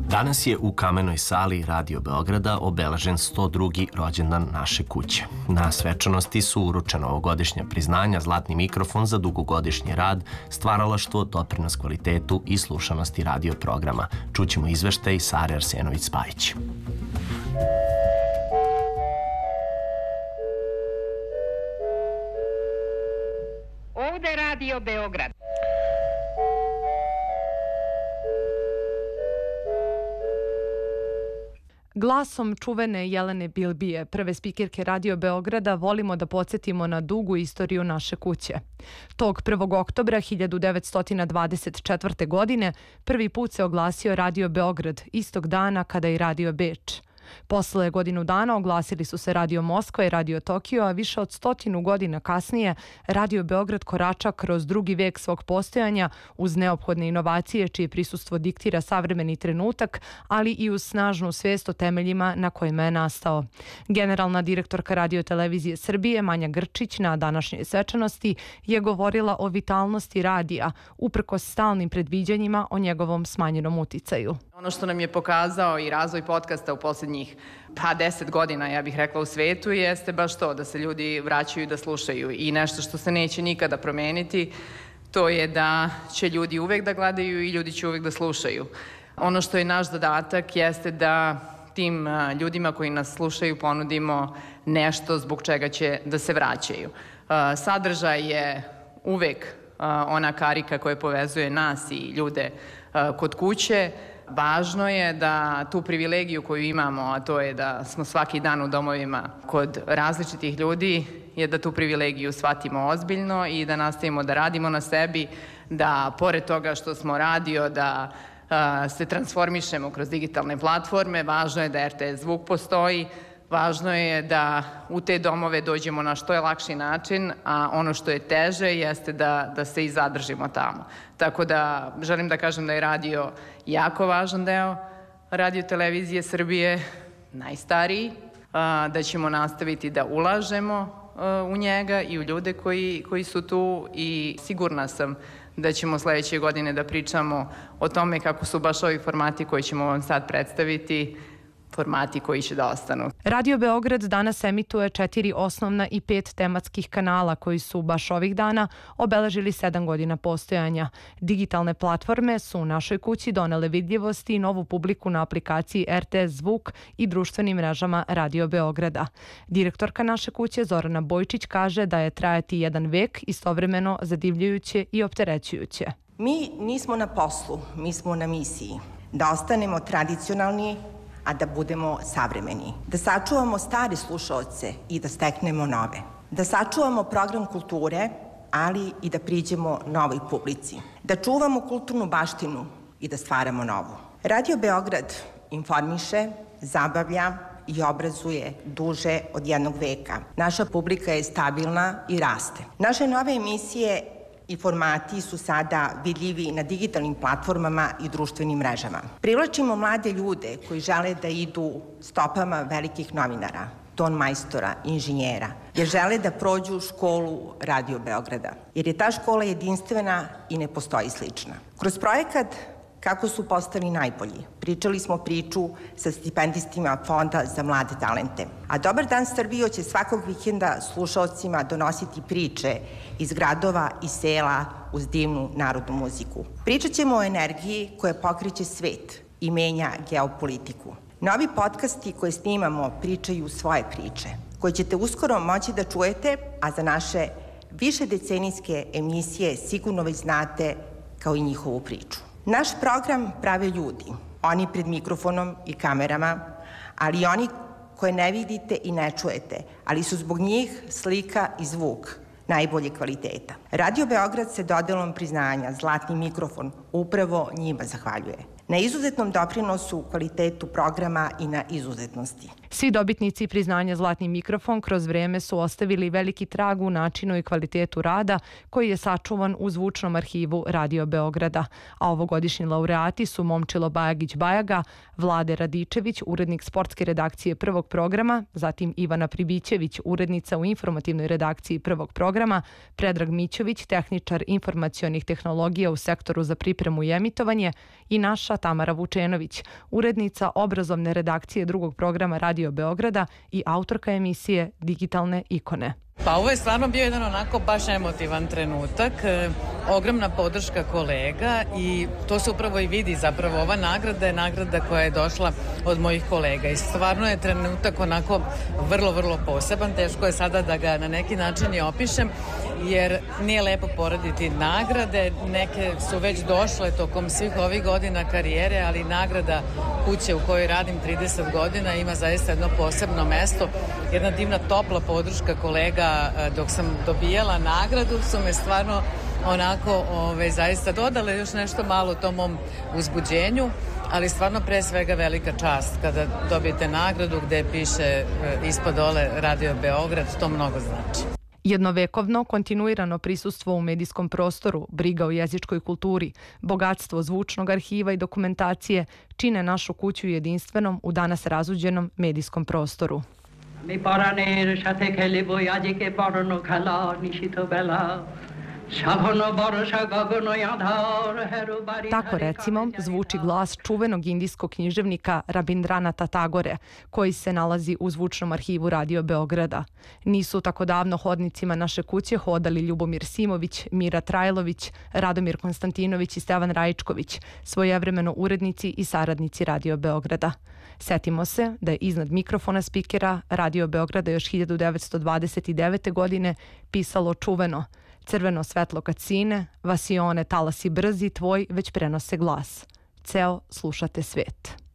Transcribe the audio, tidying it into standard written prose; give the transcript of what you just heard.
Danas je u Kamenoj sali Radio Beograda obeležen 102. rođendan naše kuće. Na svečanosti su uručena ovogodišnja priznanja Zlatni mikrofon za dugogodišnji rad, stvaralaštvo, doprinos kvalitetu i slušanosti radio programa. Čućemo izveštaj Sare Arsenović-Spajić. Ovde Radio Beograd. Glasom čuvene Jelene Bilbije, prve spikirke Radio Beograda, volimo da podsjetimo na dugu istoriju naše kuće. Tog 1. oktobra 1924. godine prvi put se oglasio Radio Beograd, istog dana kada i Radio Beč. Posle godinu dana oglasili su se Radio Moskva i Radio Tokio, a više od 100 godina kasnije Radio Beograd korača kroz drugi vek svog postojanja uz neophodne inovacije čije prisustvo diktira savremeni trenutak, ali i uz snažnu svijest o temeljima na kojima je nastao. Generalna direktorka Radio Televizije Srbije Manja Grčić na današnjoj svečanosti je govorila o vitalnosti radija, uprkos stalnim predviđanjima o njegovom smanjenom uticaju. Ono što nam je pokazao i razvoj podcasta u posljednjih 10 godina, ja bih rekla, u svetu, jeste baš to da se ljudi vraćaju da slušaju. I nešto što se neće nikada promeniti, to je da će ljudi uvek da gledaju i ljudi će uvek da slušaju. Ono što je naš zadatak jeste da tim ljudima koji nas slušaju ponudimo nešto zbog čega će da se vraćaju. Sadržaj je uvek ona karika koja povezuje nas i ljude kod kuće. Važno je da tu privilegiju koju imamo, a to je da smo svaki dan u domovima kod različitih ljudi, je da tu privilegiju shvatimo ozbiljno i da nastavimo da radimo na sebi, da pored toga što smo radio, da se transformišemo kroz digitalne platforme. Važno je da RTS zvuk postoji, važno je da u te domove dođemo na što je lakši način, a ono što je teže jeste da se i zadržimo tamo. Tako da želim da kažem da je radio jako važan deo Radio Televizije Srbije, najstariji, da ćemo nastaviti da ulažemo u njega i u ljude koji su tu i sigurna sam da ćemo sledeće godine da pričamo o tome kako su baš ovi formati koji ćemo vam sad predstaviti formati koji će da ostanu. Radio Beograd danas emituje 4 osnovna i 5 tematskih kanala koji su baš ovih dana obeležili 7 godina postojanja. Digitalne platforme su u našoj kući donele vidljivost i novu publiku na aplikaciji RTS Zvuk i društvenim mrežama Radio Beograda. Direktorka naše kuće Zorana Bojčić kaže da je trajati jedan vek istovremeno zadivljujuće i opterećujuće. Mi nismo na poslu, mi smo na misiji. Da ostanemo tradicionalni, a da budemo savremeni. Da sačuvamo stare slušaoce i da steknemo nove. Da sačuvamo program kulture, ali i da priđemo novoj publici. Da čuvamo kulturnu baštinu i da stvaramo novu. Radio Beograd informiše, zabavlja i obrazuje duže od jednog veka. Naša publika je stabilna i raste. Naše nove emisije i formati su sada vidljivi na digitalnim platformama i društvenim mrežama. Privlačimo mlade ljude koji žele da idu stopama velikih novinara, ton majstora, inženjera, jer žele da prođu školu Radio Beograda, jer je ta škola jedinstvena i ne postoji slična. Kroz projekat Kako su postali najbolji, pričali smo priču sa stipendistima Fonda za mlade talente. A Dobar dan Srbijo će svakog vikenda slušaocima donositi priče iz gradova i sela uz divnu narodnu muziku. Pričat ćemo o energiji koja pokreće svet i menja geopolitiku. Novi podcasti koje snimamo pričaju svoje priče, koje ćete uskoro moći da čujete, a za naše višedecenijske emisije sigurno već znate kao i njihovu priču. Naš program prave ljudi, oni pred mikrofonom i kamerama, ali i oni koje ne vidite i ne čujete, ali su zbog njih slika i zvuk najbolje kvaliteta. Radio Beograd se dodelom priznanja Zlatni mikrofon upravo njima zahvaljuje. Na izuzetnom doprinosu kvalitetu programa i na izuzetnosti. Svi dobitnici priznanja Zlatni mikrofon kroz vreme su ostavili veliki trag u načinu i kvalitetu rada koji je sačuvan u zvučnom arhivu Radio Beograda. A ovogodišnji laureati su Momčilo Bajagić-Bajaga, Vlade Radičević, urednik sportske redakcije Prvog programa, zatim Ivana Pribićević, urednica u informativnoj redakciji Prvog programa, Predrag Mićović, tehničar informacionih tehnologija u sektoru za pripremu i emitovanje i naša Tamara Vučenović, urednica obrazovne redakcije drugog programa Radio Beograda i autorka emisije Digitalne ikone. Pa ovo je stvarno bio jedan onako baš emotivan trenutak, ogromna podrška kolega i to se upravo i vidi, zapravo ova nagrada je nagrada koja je došla od mojih kolega i stvarno je trenutak onako vrlo, vrlo poseban, teško je sada da ga na neki način i opišem jer nije lepo porediti nagrade, neke su već došle tokom svih ovih godina karijere, ali nagrada kuće u kojoj radim 30 godina ima zaista jedno posebno mesto, jedna divna topla podrška kolega dok sam dobijala nagradu su me stvarno onako zaista dodale još nešto malo tom mom uzbuđenju, ali stvarno pre svega velika čast kada dobijete nagradu gde piše ispod dole Radio Beograd, to mnogo znači. Jednovekovno, kontinuirano prisustvo u medijskom prostoru, briga o jezičkoj kulturi, bogatstvo zvučnog arhiva i dokumentacije čine našu kuću jedinstvenom u danas razuđenom medijskom prostoru. আমি পরাণের সাথে খেলিব আজিকে পরনো খেলা নিশিত বেলা সাঘন বর্ষা গগন আধার হেরো বাড়ি. Tako recimo zvuči glas čuvenog indijskog književnika Rabindranata Tagore, koji se nalazi u zvučnom arhivu Radio Beograda. Nisu tako davno hodnicima naše kuće hodali Ljubomir Simović, Mira Trajlović, Radomir Konstantinović i Stevan Rajičković, svojevremeno urednici i saradnici Radio Beograda. Setimo se da je iznad mikrofona spikera Radio Beograda još 1929. godine pisalo čuveno: crveno svetlo kad sine, vasione talasi brzi tvoj već prenose glas. Ceo slušate svet.